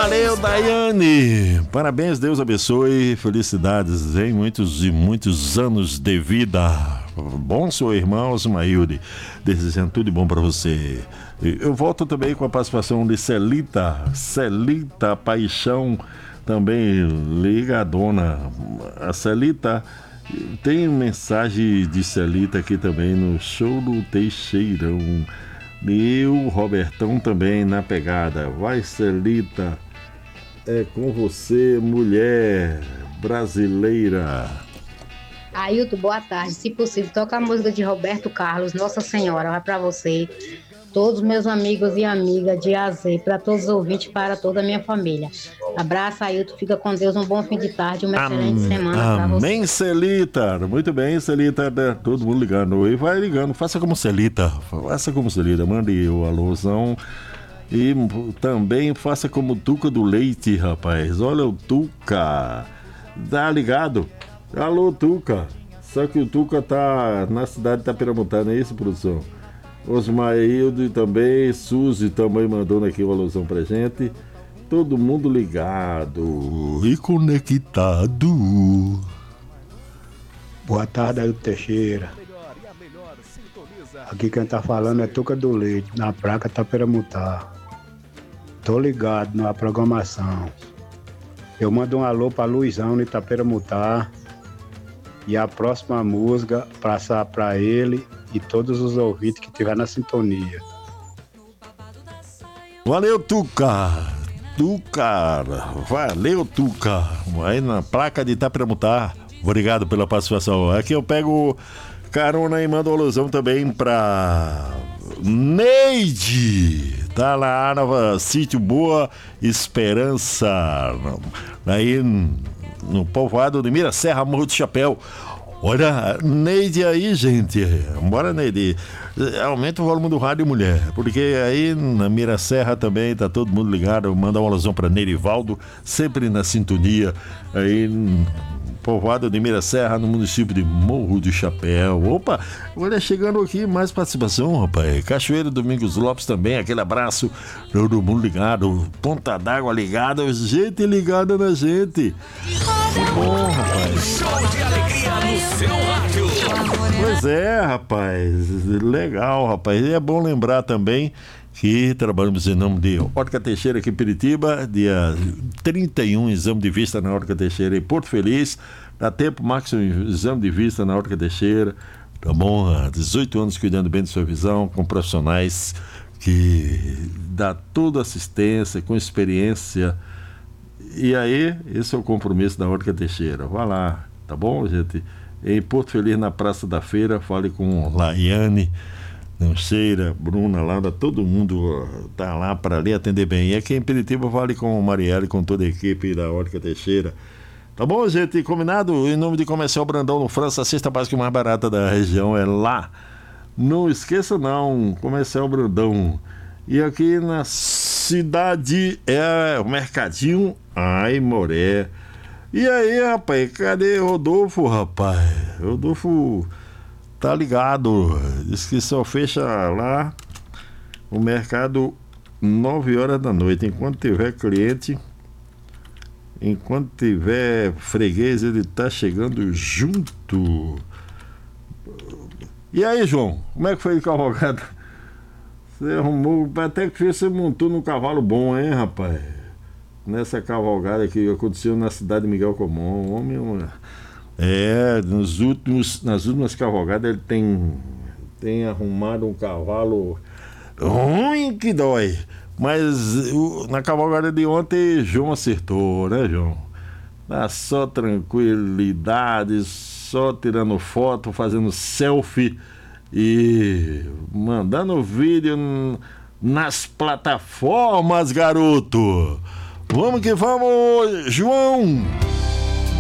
Valeu, Daiane. Parabéns, Deus abençoe. Felicidades em muitos e muitos anos de vida. Bom, seu irmão Osmailde. Desejando tudo de bom para você. Eu volto também com a participação de Celita. Celita Paixão, também ligadona. A Celita, tem mensagem de Celita aqui também no show do Teixeirão. E o Robertão também na pegada. Vai, Celita, é com você, mulher brasileira. Ailton, boa tarde. Se possível, toca a música de Roberto Carlos, Nossa Senhora. Vai pra você, todos os meus amigos e amigas de AZ, para todos os ouvintes, para toda a minha família. Abraço, Ailton. Fica com Deus. Um bom fim de tarde, uma excelente semana para você. Amém, Celita. Muito bem, Celita. Todo mundo ligando. E vai ligando. Faça como Celita. Faça como Celita. Mande o alôzão. E também faça como Tuca do Leite, rapaz. Olha o Tuca. Tá ligado? Alô, Tuca. Só que o Tuca tá na cidade de Itaperamutá, não é isso, produção? Osmaildo também, Suzy também mandando aqui o alusão pra gente. Todo mundo ligado e conectado. Boa tarde, Ailton Teixeira. Aqui quem tá falando é Tuca do Leite, na Praca Itaperamutá. Tô ligado na programação. Eu mando um alô pra Luizão no Itaperamutá. E a próxima música passar pra ele e todos os ouvintes que estiver na sintonia. Valeu, Tuca. Tuca. Valeu, Tuca. Aí na Placa de Itaperamutá. Obrigado pela participação. Aqui eu pego carona e mando alusão também pra Neide. Tá lá na Sítio Boa Esperança. Aí no povoado de Mira Serra, Morro do Chapéu. Olha, Neide aí, gente. Bora, Neide. Aumenta o volume do rádio, mulher. Porque aí na Mira Serra também tá todo mundo ligado. Manda uma alusão pra Nerivaldo, sempre na sintonia. Aí, povoado de Mira Serra, no município de Morro do Chapéu. Opa, olha, chegando aqui mais participação, rapaz. Cachoeiro Domingos Lopes também, aquele abraço. Todo mundo ligado. Ponta d'Água ligada, gente ligada na gente. Que bom, rapaz. Show de alegria no seu rádio. Pois é, rapaz. Legal, rapaz. E é bom lembrar também que trabalhamos em nome de Ótica Teixeira aqui em Piritiba, dia 31, exame de vista na Ótica Teixeira em Porto Feliz. Dá tempo, máximo exame de vista na Ótica Teixeira. Tá bom? Há 18 anos cuidando bem de sua visão, com profissionais que dá toda assistência, com experiência. E aí, esse é o compromisso da Ótica Teixeira. Vá lá, tá bom, gente? Em Porto Feliz, na Praça da Feira, fale com Laiane, Cheira, Bruna, Laura, todo mundo tá lá para lhe atender bem. E aqui em Piritiba, fale com o Marielle, com toda a equipe da Ótica Teixeira. Tá bom, gente? Combinado? Em nome de Comercial Brandão, no França, a cesta básica mais barata da região é lá. Não esqueça não, Comercial Brandão. E aqui na cidade é o Mercadinho Aimoré. E aí, rapaz, cadê Rodolfo, rapaz? Rodolfo tá ligado. Diz que só fecha lá o mercado 9 horas da noite. Enquanto tiver cliente, enquanto tiver freguês, ele tá chegando junto. E aí, João, como é que foi de cavalgada? Você arrumou, até que você montou num cavalo bom, hein, rapaz? Nessa cavalgada que aconteceu na cidade de Miguel Comum, homem. Nas últimas cavalgadas ele tem arrumado um cavalo ruim que dói. Mas na cavalgada de ontem, João acertou, né, João? Dá só tranquilidade, só tirando foto, fazendo selfie e mandando vídeo nas plataformas, garoto. Vamos que vamos, João!